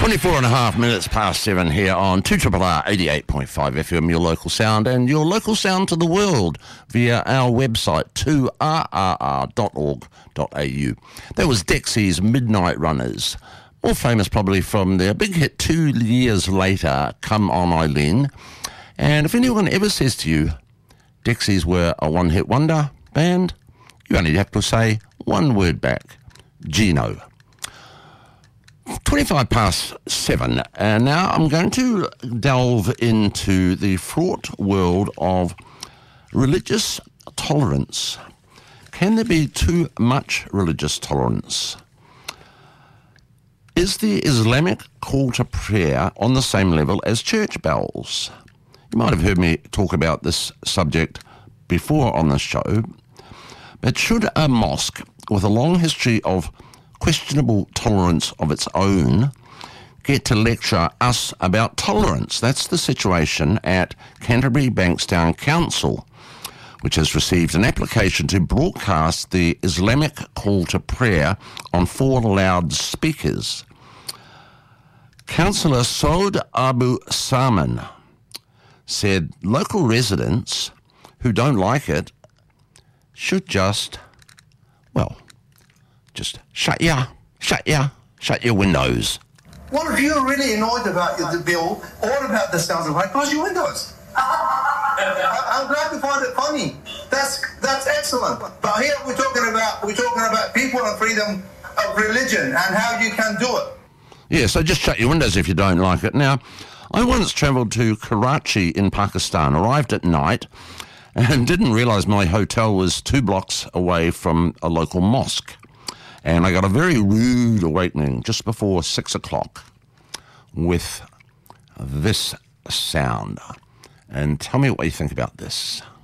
24 and a half minutes past 7 here on 2RRR 88.5 FM, your local sound, and your local sound to the world via our website, 2rrr.org.au. That was Dexy's Midnight Runners, more famous probably from their big hit 2 years later, Come On Eileen. And if anyone ever says to you, Dexys were a one-hit wonder band, you only have to say one word back, Gino. 25 past 7, and now I'm going to delve into the fraught world of religious tolerance. Can there be too much religious tolerance? Is the Islamic call to prayer on the same level as church bells? You might have heard me talk about this subject before on this show, but should a mosque with a long history of questionable tolerance of its own get to lecture us about tolerance? That's the situation at Canterbury Bankstown Council, which has received an application to broadcast the Islamic call to prayer on 4 loudspeakers. Councillor Saud Abu Saman said local residents who don't like it should just shut your windows. Well, if you're really annoyed about the bill or about the sounds of light, close your windows. I'm glad to find it funny. That's excellent. But here we're talking about people and freedom of religion and how you can do it. Yeah, so just shut your windows if you don't like it. Now, I once travelled to Karachi in Pakistan, arrived at night, and didn't realise my hotel was 2 blocks away from a local mosque. And I got a very rude awakening just before 6 o'clock with this sound. And tell me what you think about this.